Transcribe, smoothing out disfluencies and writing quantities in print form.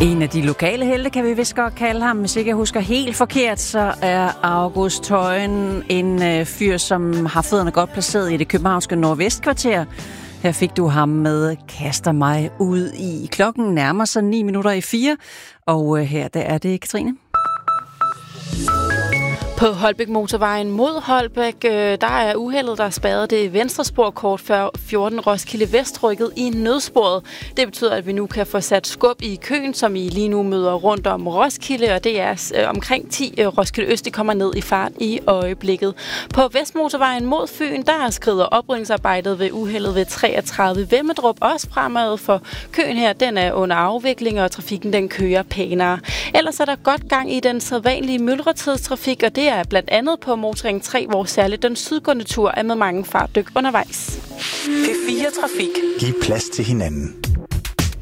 En af de lokale helte, kan vi vist godt kalde ham. Hvis ikke jeg husker helt forkert, så er August Tøjen en fyr, som har fødderne godt placeret i det københavnske nordvestkvarter. Her fik du ham med Kaster mig ud i. Klokken nærmer sig 4:09, og her der er det Katrine. På Holbæk Motorvejen mod Holbæk, der er uheldet, der spærrede det venstre spor kort før 14 Roskilde Vest rykket i nødsporet. Det betyder, at vi nu kan få sat skub i køen, som I lige nu møder rundt om Roskilde, og det er omkring 10 Roskilde Øst, de kommer ned i fart i øjeblikket. På Vestmotorvejen mod Fyn, der skrider oprydningsarbejdet ved uheldet ved 33 Vemmedrup også fremad, for køen her, den er under afvikling, og trafikken den kører pænere. Ellers er der godt gang i den sædvanlige myldretidstrafik, og det er blandt andet på Motorring 3, hvor særligt den sydgående tur er med mange fartdyk undervejs. P4 Trafik. Giv plads til hinanden.